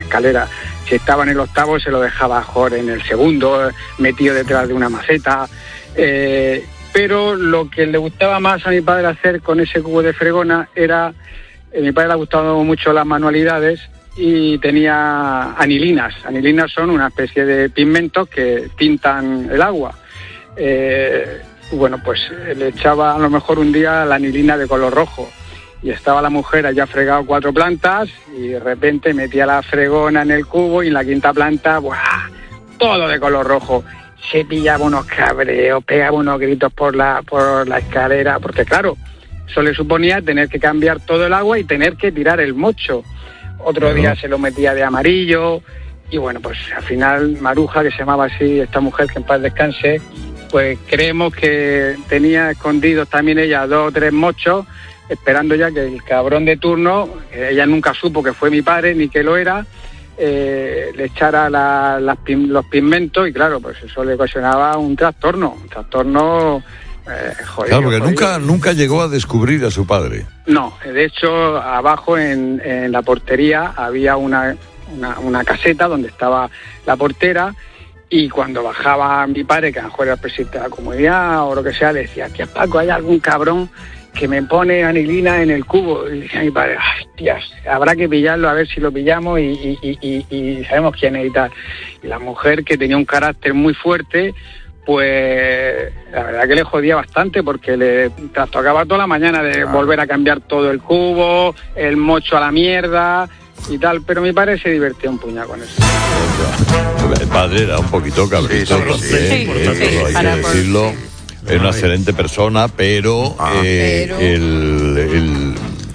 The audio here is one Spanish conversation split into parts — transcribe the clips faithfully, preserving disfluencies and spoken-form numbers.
escalera. Si estaba en el octavo se lo dejaba jugar en el segundo, metido detrás de una maceta. Eh, pero lo que le gustaba más a mi padre hacer con ese cubo de fregona era, eh, a mi padre le gustaban mucho las manualidades y tenía anilinas. Anilinas son una especie de pigmentos que tintan el agua. Eh, bueno, pues le echaba a lo mejor un día la anilina de color rojo y estaba la mujer allá fregado cuatro plantas y de repente metía la fregona en el cubo y en la quinta planta, ¡buah!, todo de color rojo. Se pillaba unos cabreos, pegaba unos gritos por la, por la escalera, porque claro, eso le suponía tener que cambiar todo el agua y tener que tirar el mocho. Otro día se lo metía de amarillo y bueno, pues al final Maruja, que se llamaba así esta mujer, que en paz descanse, pues creemos que tenía escondidos también ella dos o tres mochos, esperando ya que el cabrón de turno, que ella nunca supo que fue mi padre ni que lo era, eh, le echara la, las, los pigmentos y claro, pues eso le ocasionaba un trastorno, un trastorno eh, jodido. Claro, porque jodido. nunca, nunca llegó a descubrir a su padre. No, de hecho, abajo en, en la portería había una, una, una caseta donde estaba la portera. Y cuando bajaba mi padre, que a lo mejor era el presidente de la comunidad o lo que sea, le decía, tía Paco, hay algún cabrón que me pone anilina en el cubo. Y decía mi padre, ay, tías, habrá que pillarlo, a ver si lo pillamos y, y, y, y, y sabemos quién es y tal. Y la mujer, que tenía un carácter muy fuerte, pues la verdad que le jodía bastante porque le trastocaba toda la mañana de volver a cambiar todo el cubo, el mocho a la mierda y tal, pero mi padre se divertía un puñado con eso. El padre era un poquito cabrito, Sí, sí, sí, sí, también, sí, sí, hay para que por- decirlo. Es una excelente persona, pero, Ah. eh, Pero- El, el,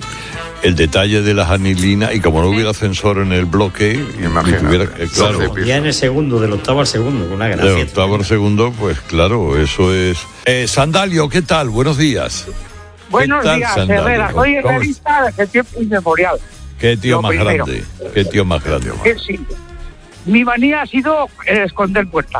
el detalle de las anilinas, y como no hubiera ascensor en el bloque, Imagínate. y tuviera, eh, claro, doce pisos. Ya en el segundo, del octavo al segundo, con una de gracia. octavo al segundo, pues claro, eso es. Eh, Sandalio, ¿qué tal? Buenos días. Buenos ¿Qué tal, días, Sandalio? Herrera. Soy ¿Cómo es? herrerista desde tiempo inmemorial. Qué tío Lo más primero. grande, qué tío más grande. Que sí. Mi manía ha sido eh, esconder puertas.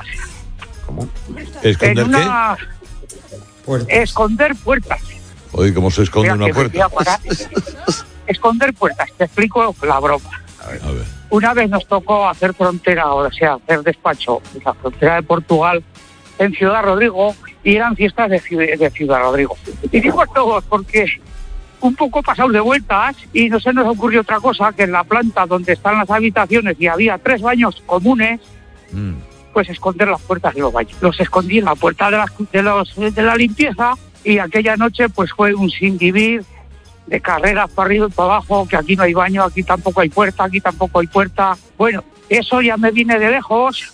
¿Esconder en una... Puertas. Esconder puertas. qué? Oye, ¿cómo se esconde Mira, una que me voy puerta? a parar. Esconder puertas. Te explico la broma. A ver. Una vez nos tocó hacer frontera, o sea, hacer despacho en la frontera de Portugal, en Ciudad Rodrigo, y eran fiestas de, Ciu- de Ciudad Rodrigo. Y digo todos porque un poco pasados de vueltas y no se nos ocurrió otra cosa que en la planta donde están las habitaciones y había tres baños comunes, Mm. pues esconder las puertas de los baños. Los escondí en la puerta de la, de los, de la limpieza y aquella noche pues fue un sin vivir de carreras para arriba y para abajo, que aquí no hay baño, aquí tampoco hay puerta, aquí tampoco hay puerta. Bueno, eso ya me vine de lejos.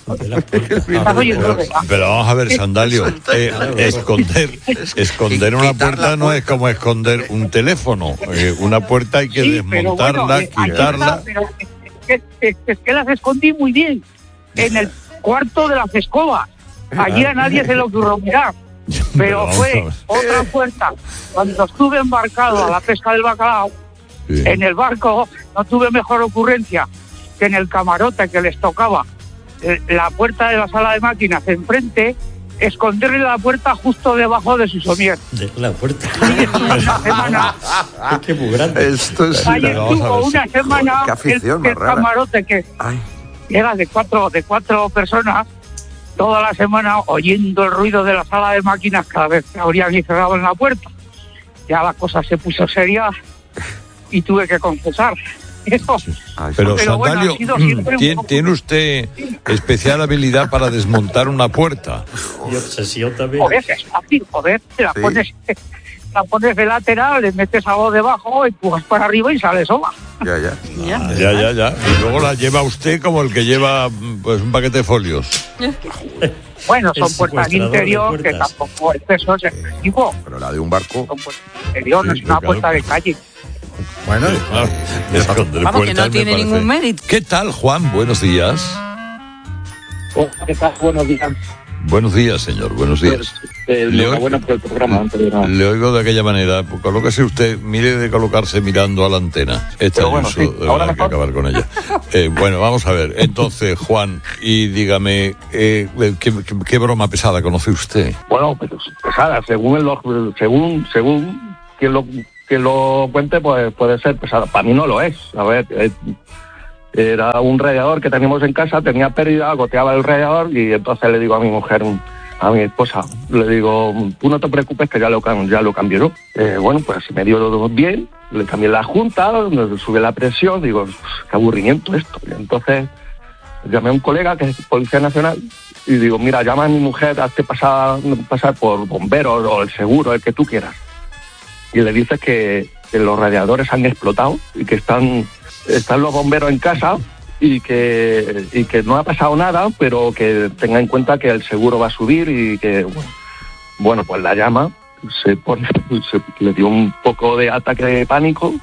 Estás oyendo, ¿verdad? Pero vamos a ver, Sandalio, eh, esconder, esconder una Quitar la puerta no es como esconder un teléfono. Eh, una puerta hay que Sí, pero desmontarla, bueno, eh, aquí quitarla. está, pero es, es- es que las escondí muy bien en el cuarto de las escobas. Allí a nadie se le ocurrió mirar. Pero vamos a fue ver. otra puerta. Cuando estuve embarcado a la pesca del bacalao, Sí. en el barco no tuve mejor ocurrencia que en el camarote que les tocaba eh, la puerta de la sala de máquinas enfrente, esconderle la puerta justo debajo de su somier. De la puerta. Y estuvo una semana, Es que es muy grande. Esto es... ahí Pero vamos a estuvo ver, una semana qué el, afición el más rara. camarote que Ay, era de cuatro, de cuatro personas, toda la semana oyendo el ruido de la sala de máquinas cada vez que abrían y cerraban la puerta. Ya la cosa se puso seria y tuve que confesar. Eso, ay, Pero, Pero bueno, Sandalio, ha sido siempre un ¿tiene, poco- tiene usted especial habilidad para desmontar una puerta? Y obsesión también. joder, es fácil, joder, te la Sí. pones, la pones de lateral, le metes algo debajo, empujas para arriba y sale sola. ya, ya. Ah, ya, ya, ya. Y luego la lleva usted como el que lleva pues un paquete de folios. Bueno, son El puertas de secuestrador de interior, que puertas. tampoco el peso es excesivo. Pero la de un barco... Son puertas de interior, no Sí, es una claro. puerta de calle. Bueno, Claro, esconder Vamos, que puertas no me tiene parece. ningún mérito. ¿Qué tal, Juan? Buenos días. ¿Qué tal? Buenos días. Buenos días, señor. Buenos días. Eh, Le enhorabuena por el programa. Antes de nada. Le oigo de aquella manera. Pues colóquese usted, mire de colocarse mirando a la antena. Esta Pero bueno, Ayuso, sí, de ahora verdad, que mejor. acabar con ella. Eh, bueno, vamos a ver. Entonces, Juan, y dígame, eh, ¿qué, qué, qué broma pesada conoce usted? Bueno, pues pesada, según el, según según quien lo quien lo cuente, pues puede ser pesada. Para mí no lo es. A ver, eh, Era un radiador que teníamos en casa, tenía pérdida, goteaba el radiador y entonces le digo a mi mujer, a mi esposa, le digo, tú no te preocupes que ya lo, ya lo cambié yo. Eh, bueno, pues me dio bien, le cambié la junta, me subí la presión, digo, qué aburrimiento esto. Y entonces llamé a un colega que es Policía Nacional y digo, mira, llama a mi mujer, hazte pasar, pasar por bomberos o el seguro, el que tú quieras. Y le dices que, que los radiadores han explotado y que están, están los bomberos en casa y que, y que no ha pasado nada, pero que tenga en cuenta que el seguro va a subir y que, bueno, bueno pues la llama, se pone, se, le dio un poco de ataque de pánico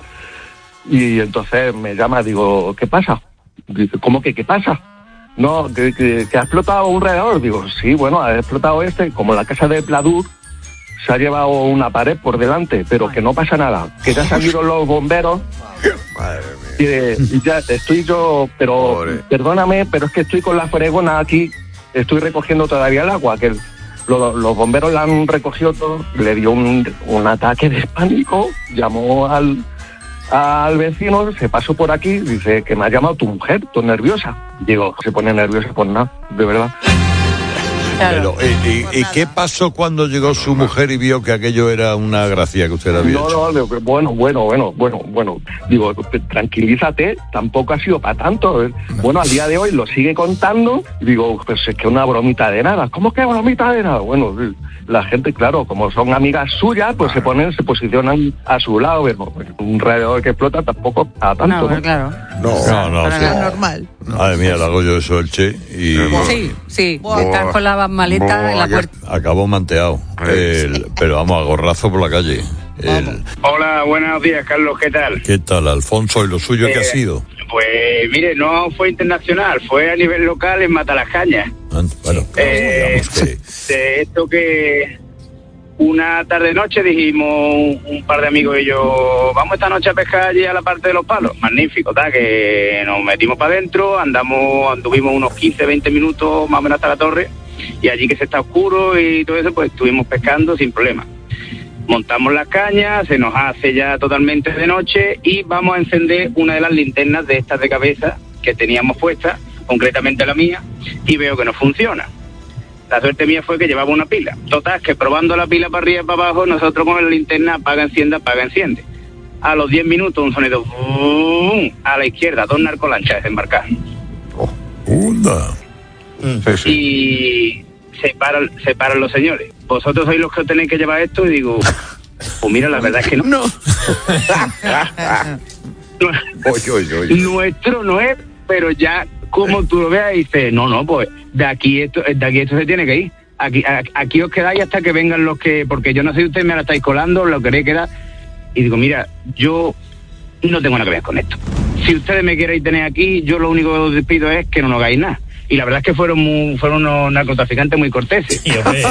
y entonces me llama, digo, ¿qué pasa? Dice, ¿cómo que qué pasa? No, que, que, que ha explotado un radiador. Digo, sí, bueno, ha explotado este, como la casa de Pladur, se ha llevado una pared por delante, pero que no pasa nada, que ya salieron los bomberos. Madre mía. Y, y ya estoy yo, pero Pobre. perdóname, pero es que estoy con la fregona aquí, estoy recogiendo todavía el agua, que el, lo, los bomberos la han recogido todo, le dio un, un ataque de pánico, llamó al, al vecino, se pasó por aquí, dice que me ha llamado tu mujer, tú nerviosa. Digo, se pone nerviosa por nada, de verdad. Pero, ¿y, y, ¿y qué pasó cuando llegó su mujer y vio que aquello era una gracia que usted había No, hecho? no, bueno, bueno, bueno, bueno, bueno. Digo, tranquilízate, tampoco ha sido para tanto. Bueno, al día de hoy lo sigue contando. Y digo, pues es que una bromita de nada. ¿Cómo que bromita de nada? Bueno, la gente, claro, como son amigas suyas, pues se ponen, se posicionan a su lado. Pero un radiador que explota tampoco para tanto. No, ¿no? claro. No, No, no, Para sí. nada. normal. Madre mía, le hago yo eso el Che y Sí, sí, Buah. estás con la maleta Buah, en la ya- puerta. acabó manteado. El- pero vamos, a gorrazo por la calle. El- Hola, buenos días, Carlos, ¿qué tal? ¿Qué tal, Alfonso? ¿Y lo suyo qué ha Eh, sido? Pues mire, no fue internacional, fue a nivel local en Matalascañas. Ah, Bueno, Eh, digamos que... De esto que una tarde-noche dijimos un, un par de amigos y yo, vamos esta noche a pescar allí a la parte de los palos. Magnífico, tal, que nos metimos para adentro, andamos, anduvimos unos quince, veinte minutos más o menos hasta la torre y allí que se está oscuro y todo eso, pues estuvimos pescando sin problema. Montamos las cañas, se nos hace ya totalmente de noche y vamos a encender una de las linternas de estas de cabeza que teníamos puestas, concretamente la mía, y veo que no funciona. La suerte mía fue que llevaba una pila. Total, que probando la pila para arriba y para abajo, nosotros con la linterna apaga, enciende, apaga, enciende. A los diez minutos un sonido ¡bum! A la izquierda, dos narcolanchas desembarcadas. ¡Unda! sí, sí. Y se paran, se paran los señores. Vosotros sois los que os tenéis que llevar esto y digo, pues mira, la verdad es que no. No. Oye, oye, oye. Nuestro no es, pero ya como tú lo veas dices, no, no, pues de aquí esto, de aquí esto se tiene que ir. Aquí, a- aquí os quedáis hasta que vengan los que, porque yo no sé si ustedes me la estáis colando, lo queréis quedar. Y digo, mira, yo no tengo nada que ver con esto. Si ustedes me queréis tener aquí, yo lo único que os pido es que no nos hagáis nada. Y la verdad es que fueron muy, fueron unos narcotraficantes muy corteses. Y, hombre,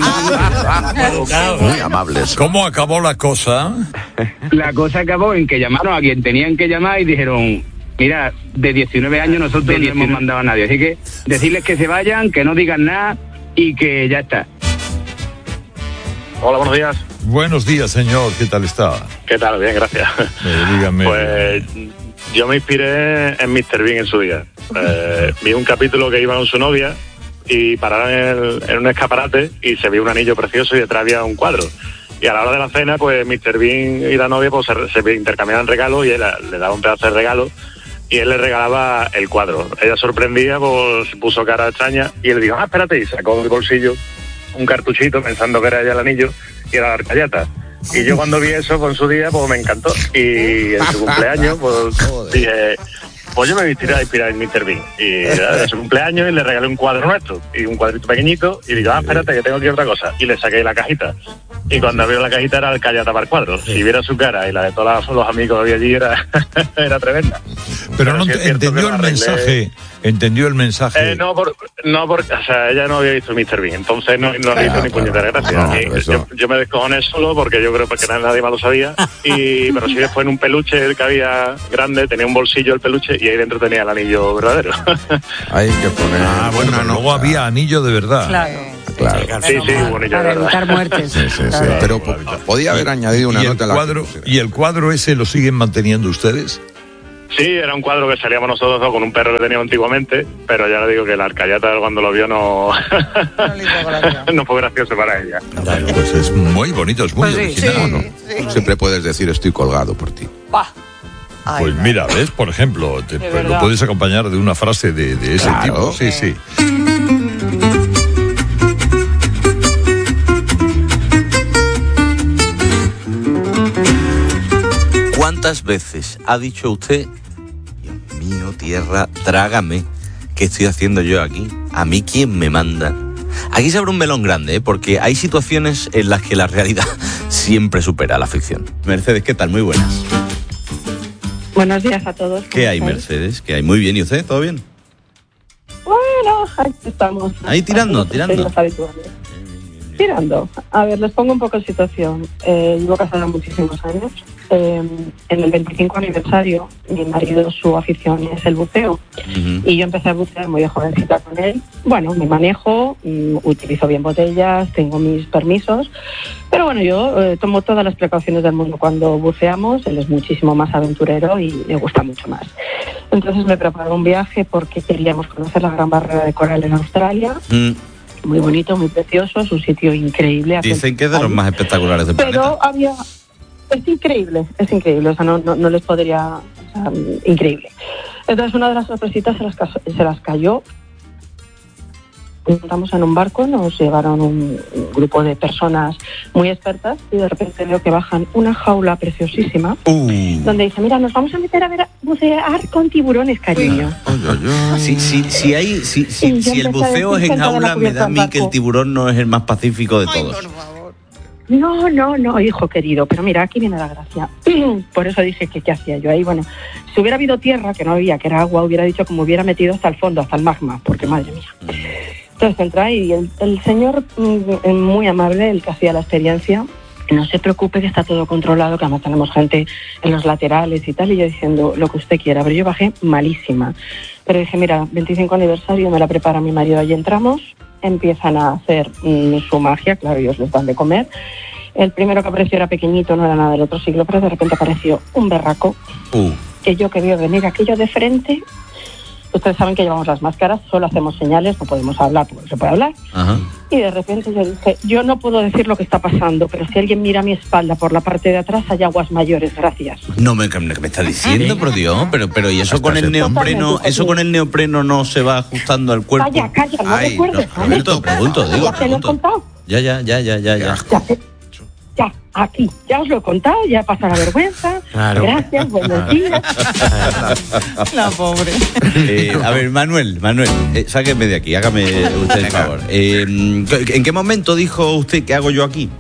educado. Muy amables. ¿Cómo acabó la cosa? La cosa acabó en que llamaron a quien tenían que llamar y dijeron, mira, de diecinueve años nosotros no hemos mandado a nadie, así que decirles que se vayan, que no digan nada y que ya está. Hola, buenos días. Buenos días, señor. ¿Qué tal está? ¿Qué tal? Bien, gracias. Eh, dígame. Pues yo me inspiré en míster Bean en su día. Eh, vi un capítulo que iba con su novia y pararon en, el- en un escaparate y se vio un anillo precioso y detrás había un cuadro. Y a la hora de la cena, pues míster Bean y la novia pues, se, se intercambiaban regalos y él le daba un pedazo de regalo y él le regalaba el cuadro. Ella sorprendida, pues se puso cara extraña y él dijo, ah, espérate, y sacó del bolsillo un cartuchito pensando que era ya el anillo y era la arcayata. Y yo cuando vi eso con su día, pues me encantó. Y en su cumpleaños, pues dije, pues yo me inspiré a inspirar en míster Bean. Y era de su cumpleaños y le regalé un cuadro nuestro, y un cuadrito pequeñito, y digo, ah, espérate, que tengo aquí otra cosa. Y le saqué la cajita. Y cuando abrió la cajita era el callata para el cuadro. Si viera su cara y la de todos los amigos que había allí, era, era tremenda. Pero no sí es cierto que entendió lo el arreglé. mensaje. Entendió el mensaje. Eh, no, por, no porque, o sea, ella no había visto míster Bean, entonces no, no le hizo Claro, ni puñetera claro. gracia. No, Y eso. yo, yo me descojoné solo porque yo creo que nadie más lo sabía. Y, pero sí después en un peluche que había grande, tenía un bolsillo el peluche y ahí dentro tenía el anillo verdadero. Hay que poner. Ah, bueno, una pero luego nota. había anillo de verdad. Claro. Claro. Sí, sí, un anillo de Para verdad. evitar muertes. Sí, sí, sí. Claro. Pero po- podía haber añadido una ¿Y el, nota en la- cuadro, ¿Y el cuadro ese lo siguen manteniendo ustedes? Sí, era un cuadro que salíamos nosotros dos con un perro que teníamos antiguamente, pero ya le digo que la arcayata cuando lo vio no, no fue gracioso para ella. Claro, pues es muy bonito, es muy Pues sí, original. sí, ¿no? sí. Siempre puedes decir estoy colgado por ti. Bah. Ay, Pues no. mira, ¿ves? Por ejemplo, te- De lo verdad. puedes acompañar de una frase de, de ese Claro. tipo. Sí, sí. ¿Cuántas veces ha dicho usted, Dios mío, tierra, trágame, qué estoy haciendo yo aquí? ¿A mí quién me manda? Aquí se abre un melón grande, ¿eh? Porque hay situaciones en las que la realidad siempre supera a la ficción. Mercedes, ¿qué tal? Muy buenas. Buenos días a todos. ¿cómo ¿Qué hay, estáis? Mercedes? ¿Qué hay? Muy bien, ¿y usted? ¿Todo bien? Bueno, ahí estamos. Ahí tirando, Haciendo tirando. los habituales. Tirando. A ver, les pongo un poco en situación. Eh, llevo casada muchísimos años. Eh, en el veinticinco aniversario, mi marido, su afición es el buceo. Ujú. Y yo empecé a bucear muy de jovencita con él. Bueno, me manejo, mm, utilizo bien botellas, tengo mis permisos. Pero bueno, yo eh, tomo todas las precauciones del mundo cuando buceamos. Él es muchísimo más aventurero y me gusta mucho más. Entonces me preparé un viaje porque queríamos conocer la Gran Barrera de Coral en Australia. Mm, Muy bonito, muy precioso, es un sitio increíble. Aquel Dicen que es de los país. más espectaculares del planeta. Pero había... Es increíble, es increíble, o sea, no, no, no les podría... O sea, increíble. Entonces una de las sorpresitas se las, cas- se las cayó. Estamos en un barco, nos llevaron un, un grupo de personas muy expertas y de repente veo que bajan una jaula preciosísima Uh. donde dice, mira, nos vamos a meter a ver a bucear con tiburones, cariño. Ay, ay, ay. Si, si, si, hay, si, si, Y yo si el empecé a buceo es decir en sentada en la jaula, me da a cubierta mí del que el barco. tiburón no es el más pacífico de todos. No, no, no, hijo querido, pero mira, aquí viene la gracia. Por eso dije que qué hacía yo ahí. Bueno, si hubiera habido tierra, que no había, que era agua, hubiera dicho que me hubiera metido hasta el fondo, hasta el magma, porque madre mía. Entonces entra y el, el señor, mm, muy amable, el que hacía la experiencia, no se preocupe que está todo controlado, que además tenemos gente en los laterales y tal, y yo diciendo lo que usted quiera, pero yo bajé malísima. Pero dije, mira, veinticinco aniversario, me la prepara mi marido, allí entramos, empiezan a hacer mm, su magia, claro, ellos les dan de comer. El primero que apareció era pequeñito, no era nada del otro siglo, pero de repente apareció un berraco, Uh. que yo que veo venir aquello de frente. Ustedes saben que llevamos las máscaras, solo hacemos señales, no podemos hablar porque no se puede hablar. Ajá. Y de repente yo dije, yo no puedo decir lo que está pasando, pero si alguien mira a mi espalda por la parte de atrás, hay aguas mayores, gracias. No me, me, me está diciendo, por Dios, pero, pero ¿y eso Hasta con el ese punto. neopreno, Totalmente, eso sí. con el neopreno no se va ajustando al cuerpo? Calla, calla, no Ay, recuerdes, ¿vale? pregunto, pregunto, digo, Ya te lo he pregunto. contado, Ya, ya, ya, ya, ya, ya. ya, te- ya, aquí, ya os lo he contado, ya pasa la vergüenza. Claro. Gracias, buenos días. La pobre. Eh, a ver, Manuel, Manuel, eh, sáqueme de aquí, hágame usted el favor. Eh, ¿En qué momento dijo usted que hago yo aquí?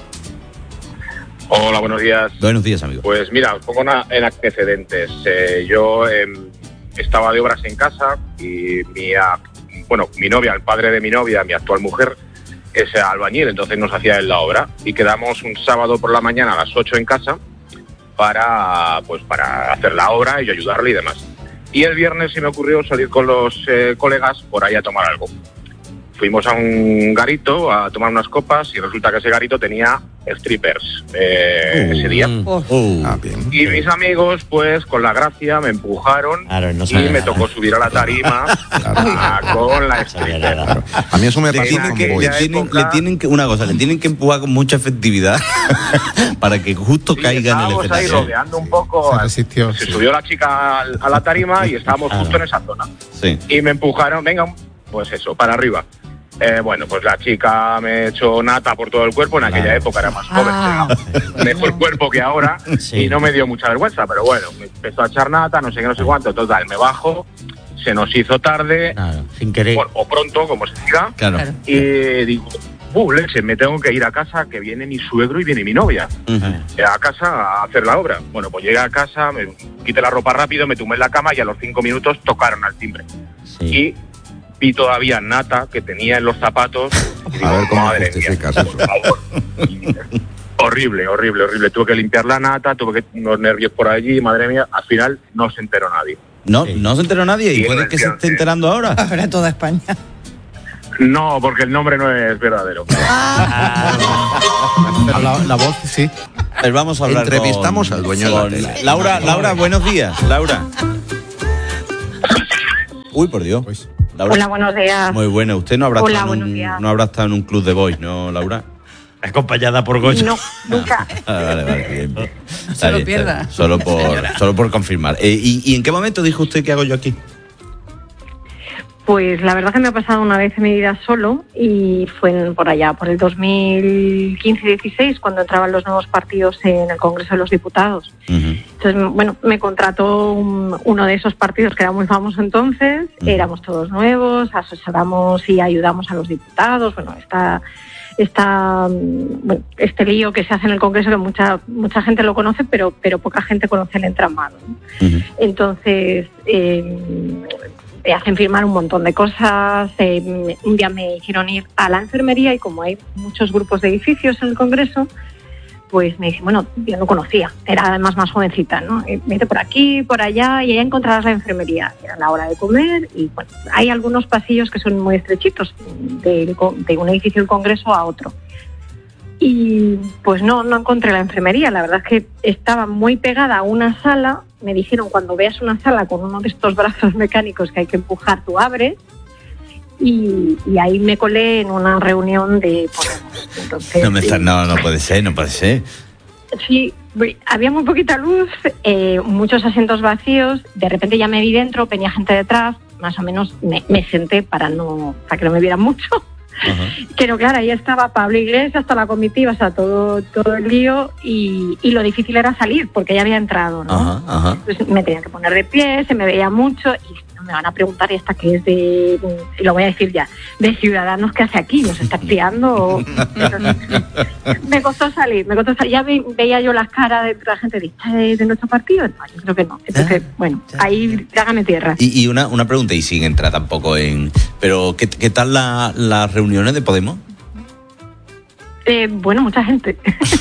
Hola, buenos días. Buenos días, amigo. Pues mira, os pongo una- en antecedentes. Eh, yo em, estaba de obras en casa y mi, a- bueno, mi novia, el padre de mi novia, mi actual mujer, es albañil, entonces nos hacía él la obra y quedamos un sábado por la mañana a las ocho en casa para, pues, para hacer la obra y yo ayudarle y demás. Y el viernes se me ocurrió salir con los eh, colegas por ahí a tomar algo. Fuimos a un garito a tomar unas copas y resulta que ese garito tenía strippers eh, ese día. Uh. Ah, bien. Y mis amigos, pues, con la gracia, me empujaron Claro, no y sabe me nada. tocó subir a la tarima a- con la Sabe stripper. nada. A mí eso me Le pasa tienen, con que, le, boys. tienen, época- le tienen que, una cosa, le tienen que empujar con mucha efectividad para que justo Sí, caiga en el estábamos ahí escenario. rodeando un poco. Se resistió, Se sí. subió la chica al- a la tarima y estábamos Claro. justo en esa zona. Sí. Y me empujaron, venga, pues eso, para arriba. Eh, bueno, pues la chica me echó nata por todo el cuerpo. En aquella Claro. época era más joven, Ah. tenía mejor cuerpo que ahora. Sí. Y no me dio mucha vergüenza, pero bueno, me empezó a echar nata, no sé qué, no sé cuánto. Total, me bajo, se nos hizo tarde, Claro, sin querer. o, o pronto, como se diga. Claro. Claro. Y digo, ¡buh, leche! Me tengo que ir a casa, que viene mi suegro y viene mi novia. Ujú. A casa a hacer la obra. Bueno, pues llegué a casa, me quité la ropa rápido, me tumbé en la cama y a los cinco minutos tocaron al timbre. Sí. Y vi todavía nata que tenía en los zapatos. Y digo, A ver cómo madre mía, justificas eso. por favor. Y, horrible, horrible, horrible. Tuve que limpiar la nata, tuve que unos nervios por allí, madre mía. Al final no se enteró nadie. No, Sí. no se enteró nadie y Sí, puede no que se entiendo, esté sí. enterando ahora. Ahora toda España. No, porque el nombre no es verdadero. Pero la, la voz sí. Pues vamos a hablar Entrevistamos con, al dueño de la con tele. Laura, Laura, buenos días, Laura. Uy, por Dios. Laura. Hola, buenos días. Muy buena. Usted no habrá, Hola, estado en buenos un, días. no habrá estado en un club de boys, ¿no, Laura? Acompañada por Goyo. No, nunca. Ah, vale, vale, bien, bien. Está se lo bien, está pierda. bien. Solo por, solo por confirmar. Eh, y, ¿Y en qué momento dijo usted que hago yo aquí? Pues la verdad que me ha pasado una vez en mi vida solo y fue en- por allá, por el dos mil quince dieciséis, cuando entraban los nuevos partidos en el Congreso de los Diputados. Uh-huh. Entonces, bueno, me contrató un- uno de esos partidos que era muy famoso entonces, Ujú. éramos todos nuevos, asesoramos y ayudamos a los diputados, bueno, esta, esta, mm, bueno, este lío que se hace en el Congreso que mucha mucha gente lo conoce, pero, pero poca gente conoce el entramado, ¿no? Uh-huh. Entonces, eh, te hacen firmar un montón de cosas. Eh, un día me hicieron ir a la enfermería y como hay muchos grupos de edificios en el Congreso, pues me dicen, bueno, yo no conocía, era además más jovencita, ¿no? Eh, Vete por aquí, por allá y ahí encontrarás la enfermería. Era la hora de comer y bueno, hay algunos pasillos que son muy estrechitos del co- de un edificio del Congreso a otro. Y pues no, no encontré la enfermería, la verdad es que estaba muy pegada a una sala. Me dijeron, cuando veas una sala con uno de estos brazos mecánicos que hay que empujar, tú abres. Y, y ahí me colé en una reunión de Podemos. Entonces, No, me está, eh, no, no puede ser, no puede ser. sí, vi- había muy poquita luz, eh, muchos asientos vacíos. De repente ya me vi dentro, venía gente detrás, más o menos me, me senté para no para que no me vieran mucho. Ajá. Pero claro, ahí estaba Pablo Iglesias, hasta la comitiva, o sea, todo, todo el lío y, y lo difícil era salir porque ya había entrado, ¿no? Ajá, ajá. Pues me tenía que poner de pie, se me veía mucho y me van a preguntar, ¿y esta que es de, y lo voy a decir ya, de Ciudadanos, qué hace aquí? ¿Nos está espiando? O- Entonces, me costó salir, me costó salir. Ya ve- veía yo las caras de la gente, ¿esta es de nuestro partido? No, yo creo que no. Entonces, bueno, ahí trágame tierra. Y, y una, una pregunta, y sin entrar tampoco en... Pero, ¿qué, qué tal la- las reuniones de Podemos? Eh, bueno, mucha gente.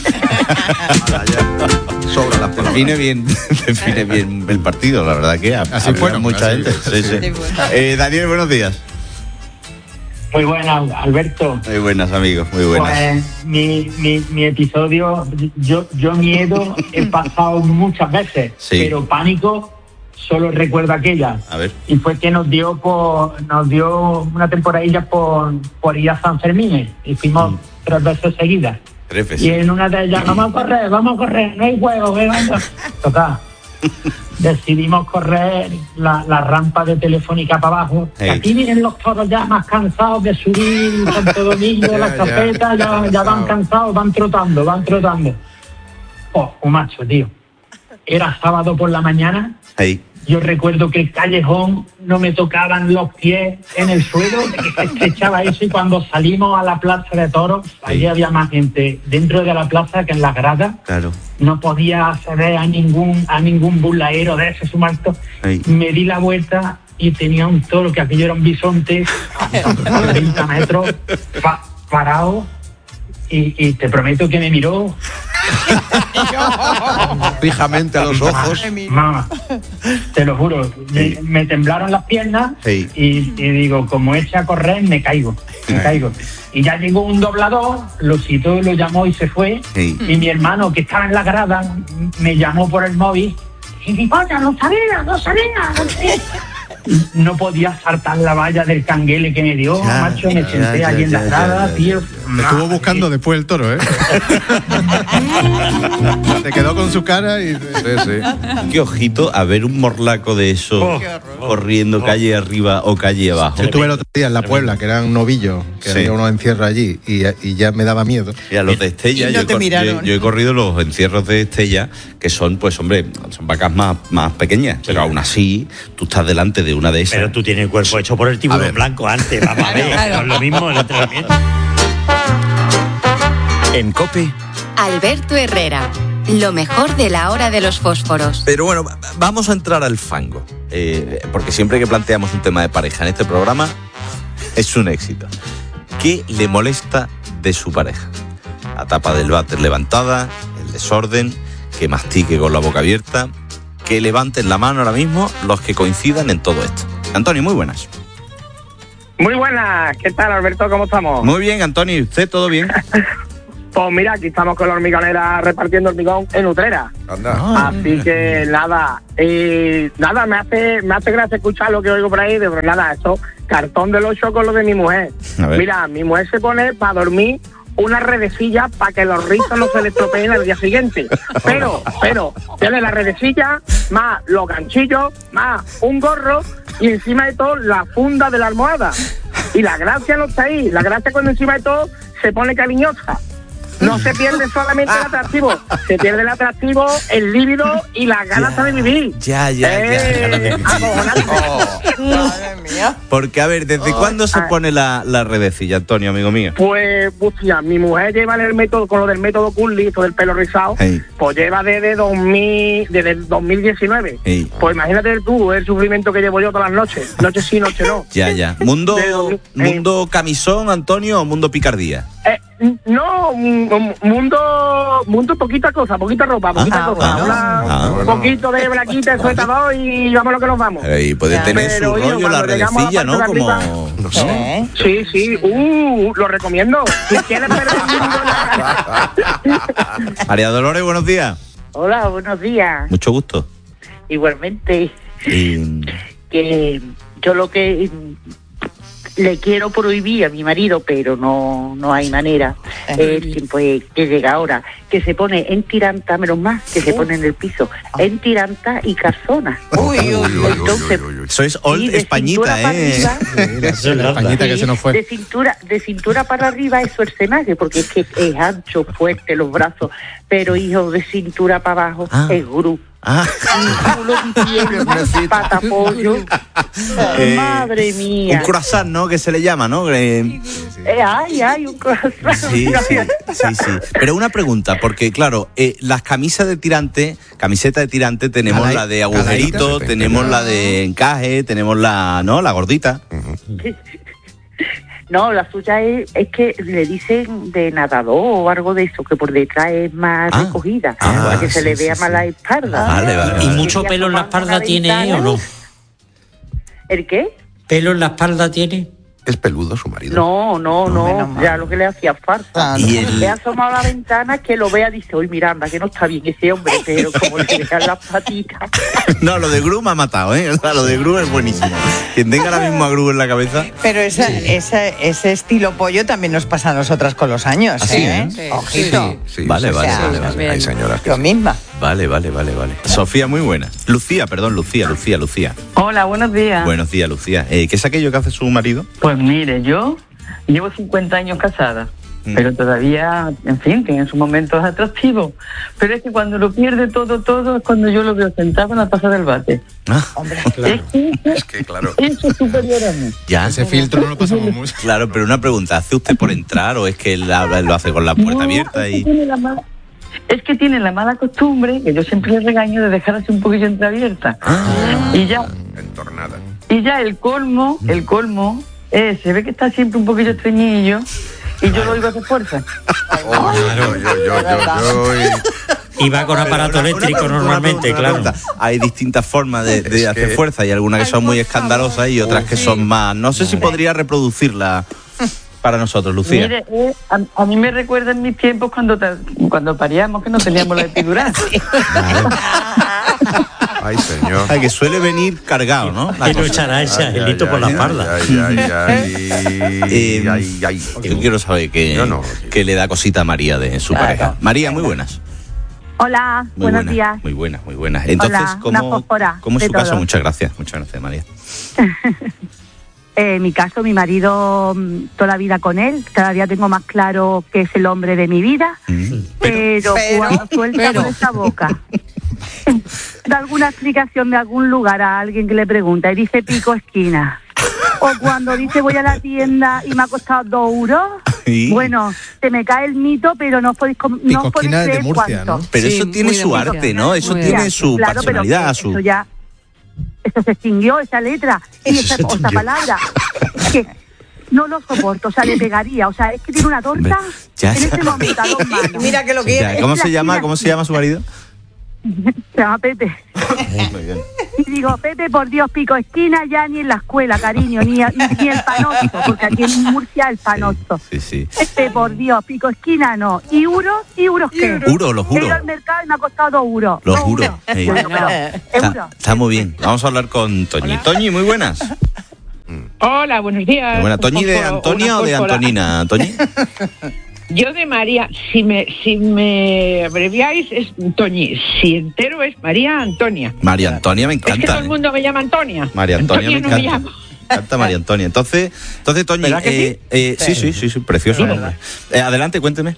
Sobra las palabras. Define bien, define bien el partido, la verdad que ha- Así había fueron, mucha así. gente. Sí, sí. Sí, bueno. Eh, Daniel, buenos días. Muy buenas, Alberto. Muy buenas, amigos, muy buenas. Pues mi, mi, mi episodio, yo, yo miedo he pasado muchas veces, Sí. pero pánico solo recuerdo aquella. A ver. Y fue que nos dio por, nos dio una temporadilla por, por ir a San Fermín y fuimos tres veces seguidas. Tres veces. Y en una de ellas, vamos a correr, vamos a correr, no hay huevo, venga. Total. Decidimos correr la, la rampa de Telefónica para abajo. Hey. Aquí vienen los toros ya más cansados de subir Santo Domingo, Ya, la ya. chapeta, ya, ya van Cansado. cansados, van trotando, van trotando. Oh, un macho, tío. Era sábado por la mañana. Hey. Yo recuerdo que el callejón no me tocaban los pies en el suelo, que se estrechaba eso, y cuando salimos a la plaza de toros, allí había más gente dentro de la plaza que en las gradas. Claro. No podía acceder a ningún a ningún bulaero de ese sumarto. Ay. Me di la vuelta y tenía un toro, que aquello era un bisonte, a treinta metros, pa- parado, y, y te prometo que me miró. Fijamente a los ojos. Mamá, te lo juro, me, me temblaron las piernas. Sí. y, y digo, como eche a correr, me caigo, me caigo. Y ya llegó un doblador, lo citó, lo llamó y se fue. Sí. Y mi hermano, que estaba en la grada, me llamó por el móvil. Y dijo, oye, no sabía, no sabía, no sabía. No podía saltar la valla del canguele que me dio, Ya, macho, me ya, senté ya, allí en ya, la ya, grada, ya, tío. Me estuvo buscando después el toro, ¿eh? Se quedó con su cara y... Sí, sí. Qué ojito a ver un morlaco de eso Oh, corriendo oh. calle arriba o calle abajo. Yo estuve el otro día en La Puebla, que era un novillo, que Sí. había unos encierros allí, y, y ya me daba miedo. Y a los de Estella, Y no yo, he te cor- miraron. yo- yo he corrido los encierros de Estella, que son, pues hombre, son vacas más, más pequeñas, pero aún así, tú estás delante de una de esas. Pero tú tienes el cuerpo hecho por el A tiburón ver. blanco antes, vamos a ver, Claro. no es lo mismo el entrenamiento. En COPE. Alberto Herrera. Lo mejor de la hora de los fósforos. Pero bueno, va- vamos a entrar al fango, eh, porque siempre que planteamos un tema de pareja en este programa, es un éxito. ¿Qué le molesta de su pareja? La tapa del váter levantada, el desorden, que mastique con la boca abierta, que levanten la mano ahora mismo los que coincidan en todo esto. Antonio, muy buenas. Muy buenas, ¿qué tal, Alberto? ¿Cómo estamos? Muy bien, Antonio, ¿y usted todo bien? Pues mira, aquí estamos con la hormigonera repartiendo hormigón en Utrera. Anda. Así que nada, y nada, me hace me hace gracia escuchar lo que oigo por ahí, pero nada, eso, cartón del ocho con lo de mi mujer. A ver. Mira, mi mujer se pone para dormir una redecilla para que los rizos no se le estropeen al día siguiente. Pero, pero, tiene la redecilla, más los ganchillos, más un gorro y encima de todo la funda de la almohada. Y la gracia no está ahí, la gracia cuando encima de todo se pone cariñosa. No se pierde solamente el atractivo, se pierde el atractivo, el líbido y las ganas de vivir. Ya, ya, Eh, ya. acojonante. Madre mía. Porque, a ver, ¿desde cuándo se pone la, la redecilla, Antonio, amigo mío? Pues, hostia, mi mujer lleva el método, con lo del método Curly, esto del pelo rizado, Hey. pues lleva desde dos mil, desde el dos mil diecinueve. Hey. Pues imagínate tú el sufrimiento que llevo yo todas las noches, noche sí, noche no. Ya, ya. ¿Mundo, De dos mil, eh. mundo camisón, Antonio, o mundo picardía? Eh, no, un- un mundo, mundo poquita cosa, poquita ropa, poquita Ah, cosa, bueno. una- Ah, un bueno. poquito de blaquita, sujetador y vamos lo que nos vamos. Y puede Ya. tener Pero, su oye, rollo la cuando llegamos a la redecilla, ¿no? parte de Como... arriba- No ¿Eh? Sí, sí, uh, lo recomiendo. Si quieres perder el mundo en la- María Dolores, buenos días. Hola, buenos días. Mucho gusto. Igualmente, Y... que yo lo que mm, le quiero prohibir a mi marido, pero no no hay manera, es que, pues, que llega ahora, que se pone en tiranta, menos más, que se pone en el piso, en tiranta y calzona. Uy, uy, uy. Entonces, Eso es old sí, de españita, cintura para ¿eh? arriba, Sí, la, la españita que se nos fue. de cintura, de cintura para arriba es Schwarzenegger, porque es que es ancho, fuerte, los brazos, pero hijo, de cintura para abajo Ah. es Gru. Ah, Mi culo, mi pierna, patapollo. Eh, Madre un mía. croissant, ¿no? Que se le llama, ¿no? Eh, Eh, ay, ay, un corazón. Sí, sí, sí, sí. Pero una pregunta, porque claro, eh, las camisas de tirante, camiseta de tirante, tenemos Calai- la de agujerito, calaíta. tenemos la de encaje, tenemos la, ¿no? La gordita. No, la suya es, es que le dicen de nadador o algo de eso, que por detrás es más Ah. recogida, Ah, para que se sí, le sí, vea sí. más la espalda. Vale, vale, ¿Y vale. mucho pelo en la espalda tiene o no? ¿El qué? ¿Pelo en la espalda tiene? ¿Es peludo su marido? No, no, menos no, mal. ya lo que le hacía falta. Ah, Y el- Le ha asomado a la ventana, que lo vea, dice, uy, Miranda, que no está bien ese hombre, pero como le dejan las patitas. No, lo de Gru me ha matado, ¿eh? O sea, lo de Gru es buenísimo. Quien tenga ahora mismo a Gru en la cabeza. Pero esa, esa- ese estilo pollo también nos pasa a nosotras con los años, ¿Ah, sí? ¿eh? Sí, Ojito. Sí, Vale, sí, vale, sí, vale, sí, vale. Hay señoras que Yo misma. Vale, vale, vale, vale. Sofía, muy buena. Lucía, perdón, Lucía, Lucía, Lucía. Hola, buenos días. Buenos días, Lucía. Eh, ¿Qué es aquello que hace su marido? Pues mire, yo llevo cincuenta años casada, Mm. pero todavía, en fin, tiene sus momentos atractivos. Pero es que cuando lo pierde todo, todo, es cuando yo lo veo sentado en la taza del bate. Ah, Es que Es que, claro. eso es superior a mí. ya. Ese filtro no lo pasamos mucho. Claro, pero una pregunta, ¿hace usted por entrar o es que él habla- lo hace con la puerta No, abierta es que y...? tiene la mala- Es que tiene la mala costumbre, que yo siempre le regaño, de dejar así un poquillo entreabierta. Ah. Y ya, Entornada. y ya el colmo, el colmo, es, se ve que está siempre un poquillo estreñillo y yo lo oigo hacer fuerza. Oh, yo, yo, yo, yo, yo, y- Y va con aparato Una- una eléctrico pregunta, normalmente, una claro. pregunta. Hay distintas formas de, de Es hacer que- fuerza y algunas que son muy escandalosas y otras que son más... No sé si podría reproducirla para nosotros, Lucía. Mire, eh, a, a mí me recuerda en mis tiempos cuando ta- cuando paríamos que no teníamos la epidural. Ay, señor. Ay, que suele venir cargado, ¿no? La Y no cosa. echará ese Ay, angelito ay, por la ay, espalda. Ay, ay, ay, Eh, ay, ay. Yo quiero saber que, Yo no. que le da cosita a María de su pareja. María, muy buenas. Hola, Muy buenos buenas, días. Muy buenas, muy buenas. Entonces, Hola, una ¿cómo, fósfora ¿cómo es de su caso? todo. Muchas gracias, muchas gracias, María. Eh, en mi caso, mi marido, mm, toda la vida con él, cada día tengo más claro que es el hombre de mi vida, pero, pero, cuando suelta pero. por esa boca da alguna explicación de algún lugar a alguien que le pregunta y dice pico esquina, o cuando dice voy a la tienda y me ha costado dos euros, Sí. bueno, se me cae el mito, pero no os podéis, com- no os podéis Pico esquina de creer Murcia, cuánto. ¿no? Pero Sí, eso tiene muy de su Murcia. arte, ¿no? Eso Muy de tiene Ya, su claro, pero personalidad, que su... eso ya, eso se extinguió, esa letra y Eso esa, se o esa extinguió. palabra, que no lo soporto, o sea, le pegaría, o sea, es que tiene una torta ya, en ya. ese momento a dos manos. Mira que lo Ya, quiere. ¿Cómo Es se la llama? esquina- ¿Cómo se llama su marido? Se llama Pepe. Muy bien. Y digo, Pepe, por Dios, Pico Esquina ya ni en la escuela, cariño, ni, ni el panosto, porque aquí en Murcia el panosto. Sí, sí. Pepe, por Dios, Pico Esquina no. ¿Y euros? ¿Y euros qué? Euros, los He ido euros. al mercado y me ha costado dos euros. Los Dos euros. euros. Ey. Bueno, pero, Está, euros. está muy bien. Vamos a hablar con Toñi. Toñi, muy buenas. Hola, buenos días. Muy buenas. ¿Toñi de Una Antonia o de fósfora. Antonina, Toñi? Yo de María, si me si me abreviáis es Toñi, si entero es María Antonia. María Antonia me Es que todo encanta. el ¿eh? mundo me llama Antonia. María Antonia me no me encanta. llama. Me encanta María Antonia. Entonces, entonces Toñi, ¿Verdad que eh, eh, sí, sí, sí, sí, precioso nombre. Eh, adelante, cuénteme.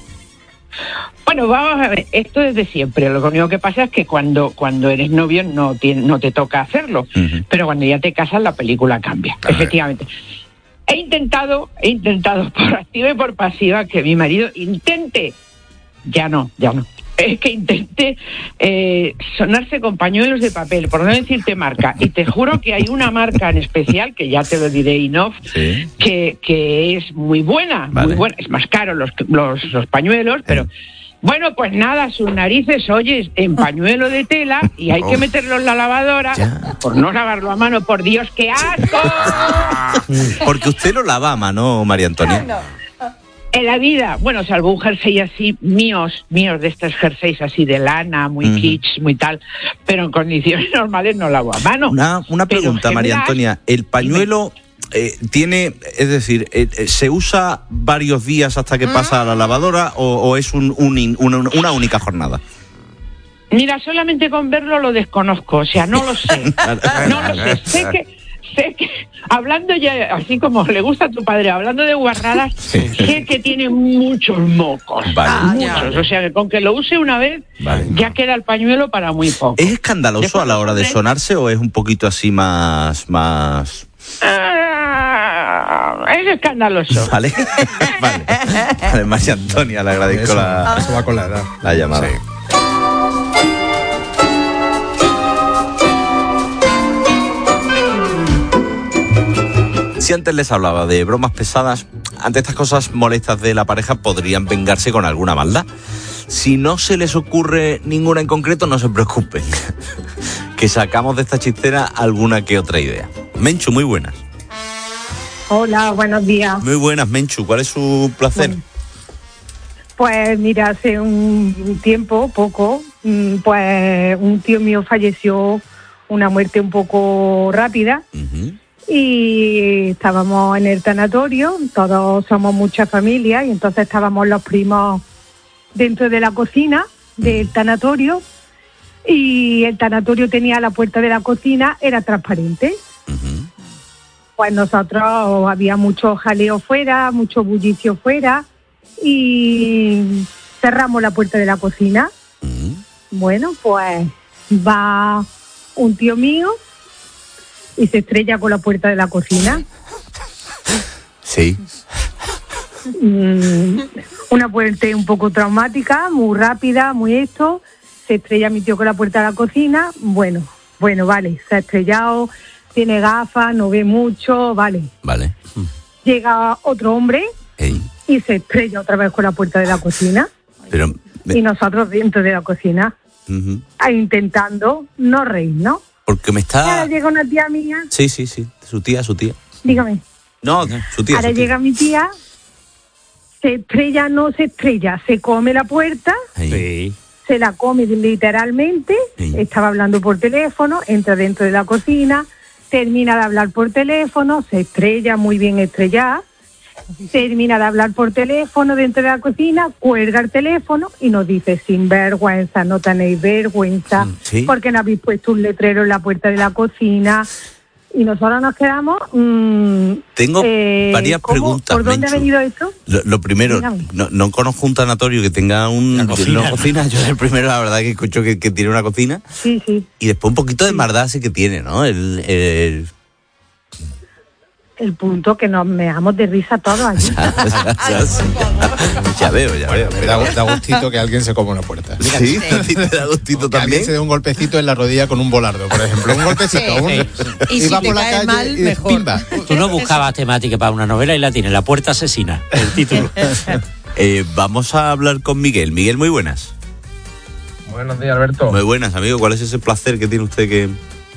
Bueno, vamos a ver, esto es de siempre. Lo único que pasa es que cuando cuando eres novio no tiene, no te toca hacerlo, Uh-huh. pero cuando ya te casas la película cambia, efectivamente. He intentado, he intentado por activa y por pasiva que mi marido intente, ya no, ya no. Es que intente eh, sonarse con pañuelos de papel, por no decirte marca. Y te juro que hay una marca en especial, que ya te lo diré in off, Sí. que, que es muy buena, Vale. muy buena. Es más caro los, los, los pañuelos, pero... Bueno, pues nada, sus narices, oyes, en pañuelo de tela y hay que Oh. meterlo en la lavadora por no lavarlo a mano, por Dios, qué asco. Porque usted lo lava a mano, María Antonia. En la vida, bueno, salvo un jersey así, míos, míos de estos jerseys así de lana, muy Ujú. kitsch, muy tal, pero en condiciones normales no lavo a mano. Una, una Pero pregunta, en María general- Antonia. ¿El pañuelo eh, tiene, es decir, eh, eh, se usa varios días hasta que pasa a la lavadora o, o es un, un in- una, una única jornada? Mira, solamente con verlo lo desconozco, o sea, no lo sé. No lo sé. Sé que, sé que, hablando ya, así como le gusta a tu padre, hablando de guarradas, sé que tiene muchos mocos. Vale. Muchos. O sea, que con que lo use una vez, Vale. ya queda el pañuelo para muy poco. ¿Es escandaloso a la hora de sonarse o es un poquito así más... más... Ah, es escandaloso. Vale, vale. Vale, María Antonia, le agradezco Eso, la, eso va con la edad. la llamada. Si antes les hablaba de bromas pesadas, ante estas cosas molestas de la pareja podrían vengarse con alguna maldad. Si no se les ocurre ninguna en concreto, no se preocupen, que sacamos de esta chistera alguna que otra idea. Menchu, muy buenas. Hola, buenos días. Muy buenas, Menchu. ¿Cuál es su placer? Pues mira, hace un tiempo, poco, mm, pues un tío mío falleció, una muerte un poco rápida, y estábamos en el tanatorio, todos somos mucha familia, y entonces estábamos los primos dentro de la cocina del tanatorio, y el tanatorio tenía la puerta de la cocina, era transparente. Pues nosotros había mucho jaleo fuera, mucho bullicio fuera, y cerramos la puerta de la cocina. Bueno, pues va un tío mío y se estrella con la puerta de la cocina. Sí. Mm, una puerta un poco traumática, muy rápida, muy esto. Se estrella mi tío con la puerta de la cocina. Bueno, bueno, vale, se ha estrellado, tiene gafas, no ve mucho, vale. Vale. Llega otro hombre y se estrella otra vez con la puerta de la cocina. Pero... Y nosotros dentro de la cocina, Ujú. ah, intentando no reír, ¿no? Porque me Y ahora está... llega una tía mía, Sí, sí, sí. Su tía, su tía. dígame. No, su tía. Ahora su tía. llega mi tía, se estrella, no se estrella, se come la puerta, Sí. se la come literalmente, estaba hablando por teléfono, entra dentro de la cocina, termina de hablar por teléfono, se estrella muy bien estrellada, termina de hablar por teléfono dentro de la cocina, cuelga el teléfono y nos dice, sin vergüenza, no tenéis vergüenza, sí. porque no habéis puesto un letrero en la puerta de la cocina. Y nosotros nos quedamos... mmm, Tengo eh, varias ¿cómo? preguntas, ¿Por dónde Menchu. ha venido esto? Lo, lo primero, Dígame. no, no conozco un tanatorio que tenga un, una cocina. cocina. Yo el primero, la verdad, que escucho que, que tiene una cocina. Sí, sí. Y después un poquito de maldad sí que tiene, ¿no? El, el- El punto que nos meamos de risa todos allí. ya, sí. Ya veo, ya veo. Me da, da gustito que alguien se coma una puerta. Sí, a ti te da gustito Que alguien también. se dé un golpecito en la rodilla con un volardo, por ejemplo. Un golpecito. Sí, un- sí, sí. Y si va te por la cae calle mal, y mejor. pimba. Tú no buscabas temática para una novela y la tienes, La puerta asesina, el título. Eh, vamos a hablar con Miguel. Miguel, muy buenas. Buenos días, Alberto. Muy buenas, amigo. ¿Cuál es ese placer que tiene usted que...?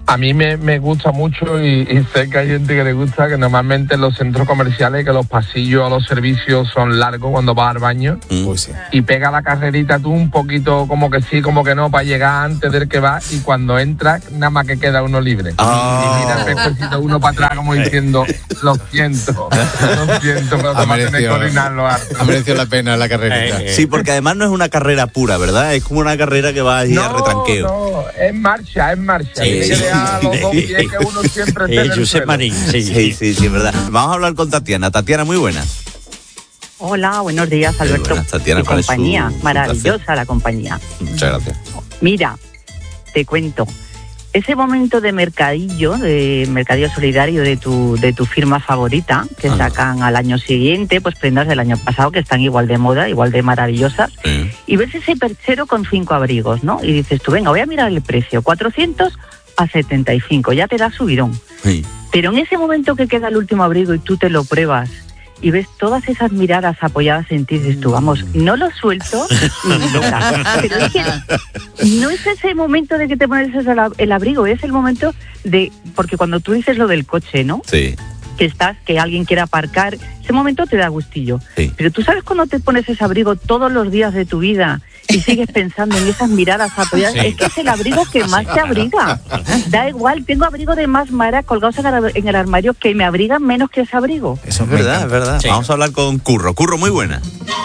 a mí me, me gusta mucho y, y sé que hay gente que le gusta, que normalmente en los centros comerciales que los pasillos a los servicios son largos cuando vas al baño. Mm. Pues sí. Y pega la carrerita tú un poquito como que sí, como que no, para llegar antes del que va, y cuando entras nada más que queda uno libre. Oh. Y mira el espejito uno para atrás como diciendo, lo siento, lo siento, pero Ha te vas a tener que merecido, orinarlo harto. ha merecido la pena la carrerita. Sí, porque además no es una carrera pura, ¿verdad? Es como una carrera que va ahí a retranqueo. No, es marcha, es marcha. Sí, Tiene sí. que dejar los dos pies que uno siempre esté en el suelo. Sí, sí, sí, sí, es verdad. Vamos a hablar con Tatiana. Tatiana, muy buenas. Hola, buenos días, Alberto. buenas, Tatiana, Qué ¿cuál es su- compañía, su maravillosa la compañía. Muchas gracias. Mira, te cuento. Ese momento de mercadillo, de mercadillo solidario de tu de tu firma favorita, que Ah. sacan al año siguiente, pues prendas del año pasado que están igual de moda, igual de maravillosas, y ves ese perchero con cinco abrigos, ¿no? Y dices tú, venga, voy a mirar el precio, cuatrocientos a setenta y cinco, ya te da subidón. Sí. Pero en ese momento que queda el último abrigo y tú te lo pruebas y ves todas esas miradas apoyadas en ti, dices tú, vamos, no lo suelto ni loca. Pero es que no es ese momento de que te pones el abrigo, es el momento de, porque cuando tú dices lo del coche, ¿no? Sí. Que estás, que alguien quiera aparcar, ese momento te da gustillo. Sí. Pero tú sabes cuando te pones ese abrigo todos los días de tu vida y sigues pensando en esas miradas apoyadas, Sí. es que es el abrigo que más te abriga. Da igual, tengo abrigo de más mara colgados en el- en el armario que me abrigan menos que ese abrigo. Eso es verdad, es verdad. Vamos a hablar con Curro. Curro, muy buena.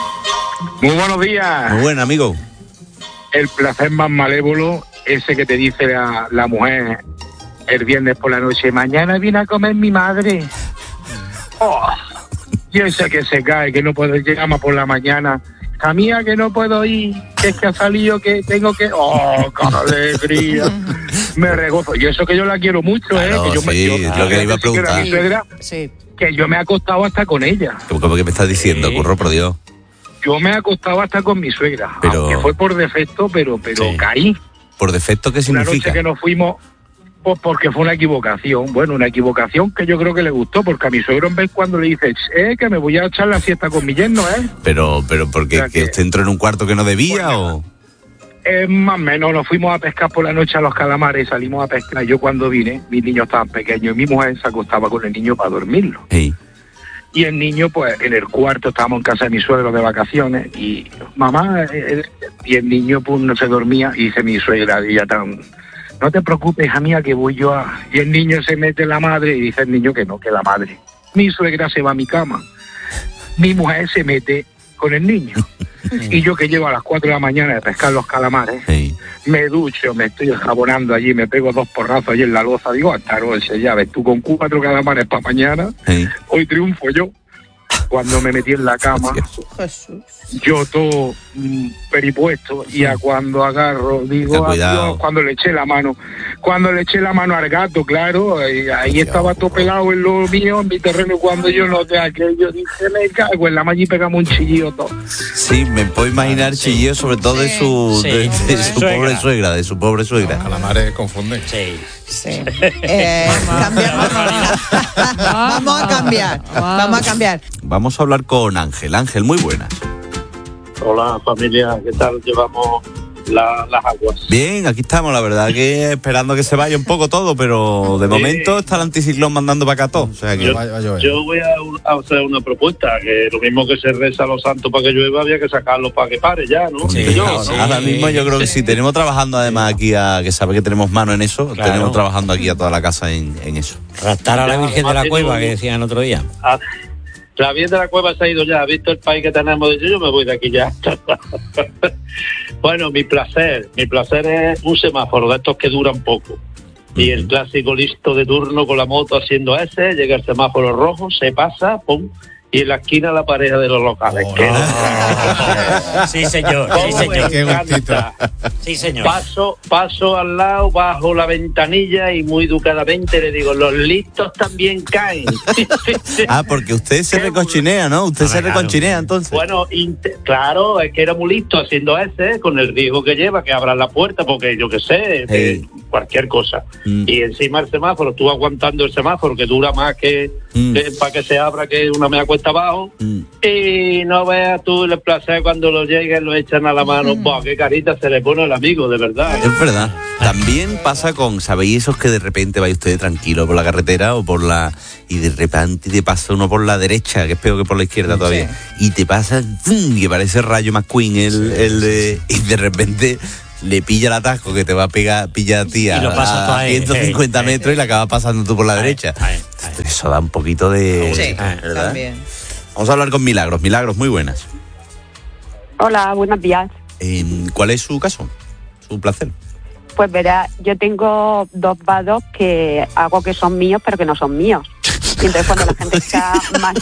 Muy buenos días. Muy buena, amigo. El placer más malévolo, ese que te dice la, la mujer el viernes por la noche, mañana viene a comer mi madre. Oh, y ese que se cae, que no puedo llegar más por la mañana. A mía que no puedo ir, que es que ha salido, que tengo que... ¡Oh, qué alegría! Me regozo. Y eso que yo la quiero mucho, Claro, ¿eh? Que yo sí, yo- es lo que le iba a que era preguntar. mi suegra, que yo me he acostado hasta con ella. ¿Cómo, cómo que me estás diciendo, Curro, por Dios? Yo me he acostado hasta con mi suegra. Pero- Aunque fue por defecto, pero, pero Sí. caí. ¿Por defecto qué Una noche significa? que nos fuimos, pues porque fue una equivocación. Bueno, una equivocación que yo creo que le gustó, porque a mi suegro en vez cuando le dice, eh, que me voy a echar la siesta con mi yerno, ¿eh? Pero, pero porque O sea que usted entró en un cuarto que no debía o... Eh, más o menos, nos fuimos a pescar por la noche a los calamares, salimos a pescar. Yo cuando vine, mis niños estaban pequeños y mi mujer se acostaba con el niño para dormirlo. Sí. Y el niño, pues, en el cuarto, estábamos en casa de mi suegro de vacaciones, y mamá, eh, eh, y el niño, pues, no se dormía, y dice mi suegra, y ya tan, no te preocupes, hija mía, que voy yo a... Y el niño se mete en la madre, y dice el niño que no, que la madre. Mi suegra se va a mi cama, mi mujer se mete con el niño. Y yo que llego a las cuatro de la mañana de pescar los calamares, me ducho, me estoy jabonando allí, me pego dos porrazos allí en la loza, digo, hasta noche, ya ves, tú con cuatro calamares para mañana, hoy triunfo yo. Cuando me metí en la cama, yo todo mm, peripuesto, y a cuando agarro, digo, Ten cuidado. adiós, cuando le eché la mano, cuando le eché la mano al gato, claro, ahí, ahí estaba todo pelado en lo mío, en mi terreno, y cuando yo noté aquello, dije, me cago en la malla y pegamos un chillido todo. Sí, me puedo imaginar chillido, sobre todo de su, Sí. de, de su Suegra. pobre suegra, de su pobre suegra. Calamares confunden. Sí. Sí. Eh, cambiamos. Vamos a cambiar. Vamos a cambiar. Vamos a hablar con Ángel. Ángel, muy buenas. Hola familia, ¿qué tal? Llevamos la- las aguas. Bien, aquí estamos, la verdad que esperando que se vaya un poco todo, pero de Sí. momento está el anticiclón mandando para acá todo. O sea que... Yo, yo voy a, a hacer una propuesta, que lo mismo que se reza a los santos para que llueva, había que sacarlo para que pare ya, ¿no? Sí, Digo yo, ahora, ¿no? ahora mismo yo creo que sí, tenemos trabajando además aquí a, que sabe que tenemos mano en eso, Claro. tenemos trabajando aquí a toda la casa en, en eso. Raptar a la Ya, Virgen de la además Cueva, tiene que un- decían el otro día. Ah, la Virgen de la Cueva se ha ido ya, ha visto el país que tenemos, dice yo me voy de aquí ya. Bueno, mi placer, mi placer es un semáforo de estos que duran poco. Y el clásico listo de turno con la moto haciendo ese, llega el semáforo rojo, se pasa, pum, y en la esquina la pareja de los locales. ¿Qué? Sí, señor, sí, ¿Cómo me señor. encanta? Sí, señor. Paso, paso al lado, bajo la ventanilla y muy educadamente le digo, los listos también caen. Ah, porque usted se recochinea, ¿no? Usted se recochinea entonces. Bueno, inte- claro, es que era muy listo haciendo ese, con el riesgo que lleva, que abran la puerta, porque yo qué sé, eh, cualquier cosa. Y encima el semáforo, tú aguantando el semáforo, que dura más que, Mm. que para que se abra, que una media cuesta cuesta abajo, y no veas tú el placer cuando lo lleguen, lo echan a la mano. Buah, qué carita se le pone al amigo, de verdad. Es verdad. También pasa con, ¿sabéis esos que de repente vais ustedes tranquilo por la carretera o por la... y de repente te pasa uno por la derecha, que es peor que por la izquierda todavía, sí. Y te pasa, ¡zum! Que parece Rayo McQueen, el, sí, el de, y de repente le pilla el atasco que te va a pegar, pilla a ti a, a ciento cincuenta hey, metros hey, y la acabas pasando tú por la hey, derecha. Hey, hey. Eso da un poquito de... Sí, ¿verdad? También. Vamos a hablar con Milagros. Milagros, muy buenas. Hola, buenos días. Eh, ¿Cuál es su caso? Su placer. Pues verá, yo tengo dos vados que hago que son míos, pero que no son míos. Y entonces cuando la gente está más...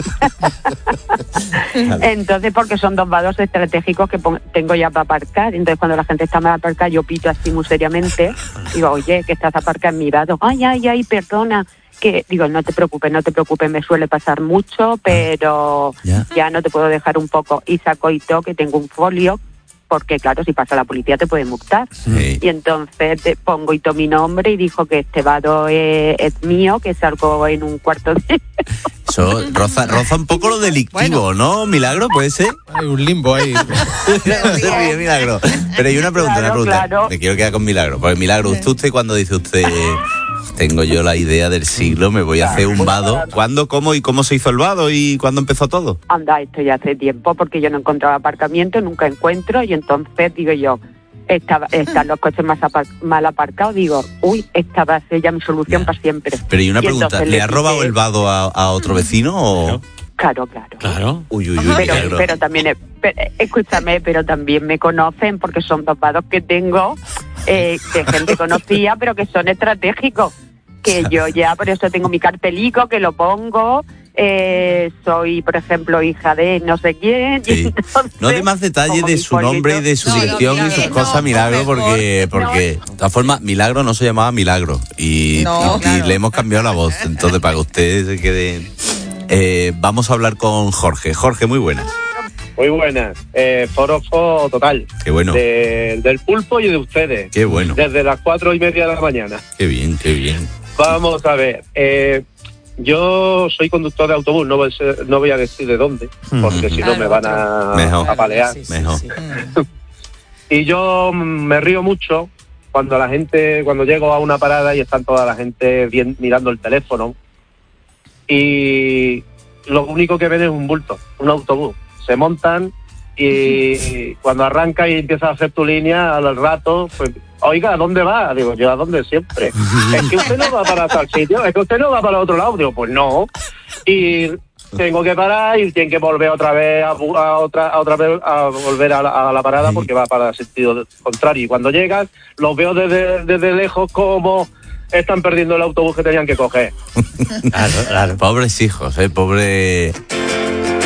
entonces, porque son dos vados estratégicos que tengo ya para aparcar. Entonces cuando la gente está mal aparcada, yo pito así muy seriamente. Digo, oye, que estás aparcado en mi vado. Ay, ay, ay, perdona. Que digo, no te preocupes, no te preocupes, me suele pasar mucho, pero ya, ya no te puedo dejar un poco. Y saco y to que tengo un folio, porque claro, si pasa la policía te puede multar. Sí. Y entonces te pongo y to mi nombre y dijo que este vado es, es mío, que salgo en un cuarto de... Eso roza, roza un poco lo delictivo, bueno. ¿No, Milagro? ¿Puede ser? Hay un limbo ahí. No se ríe, Milagro. Pero hay una pregunta, claro, una pregunta. Claro. Me quiero quedar con Milagro. Porque Milagro, usted, usted cuando dice usted... Tengo yo la idea del siglo, me voy a hacer un vado. ¿Cuándo, cómo y cómo se hizo el vado y cuándo empezó todo? Anda, esto ya hace tiempo, porque yo no encontraba aparcamiento, nunca encuentro, y entonces digo yo, estaba, están los coches más apar- mal aparcados, digo, uy, esta va a ser ya mi solución ya. Para siempre. Pero y una y pregunta, ¿le, ¿le ha robado quité... el vado a, a otro vecino o...? Claro, claro. Claro. Uy, uy, uy, pero, pero también, es, pero, escúchame, pero también me conocen porque son dos vados que tengo eh, de gente conocida, pero que son estratégicos. Que yo ya, por eso tengo mi cartelico, que lo pongo, eh, soy, por ejemplo, hija de no sé quién. Sí. Entonces, no de más detalles de su nombre y de su no, dirección no, y sus no, cosas, no, Milagro, porque, porque no. De todas formas, Milagro no se llamaba Milagro y, no, y, claro. y le hemos cambiado la voz, entonces para que ustedes se queden... Eh, vamos a hablar con Jorge. Jorge, muy buenas. Muy buenas. Eh, forofo total. Qué bueno. De, del pulpo y de ustedes. Qué bueno. Desde las cuatro y media de la mañana. Qué bien, qué bien. Vamos a ver. Eh, yo soy conductor de autobús, no voy a, ser, no voy a decir de dónde, porque mm-hmm. si no me van a, Mejor. a palear. Sí, sí, Mejor. Sí. Y yo me río mucho cuando la gente, cuando llego a una parada y están toda la gente bien, mirando el teléfono. Y lo único que ven es un bulto, un autobús. Se montan y cuando arranca y empiezas a hacer tu línea al rato, pues, oiga, ¿a dónde va? Digo, yo a dónde siempre. Es que usted no va para tal sitio, es que usted no va para otro lado. Digo, pues no. Y tengo que parar y tienen que volver otra vez a, a otra a otra vez a volver a la, a la parada porque va para el sentido contrario. Y cuando llegas, los veo desde, desde lejos como... están perdiendo el autobús que tenían que coger. Claro, claro. Pobres hijos, eh, pobre...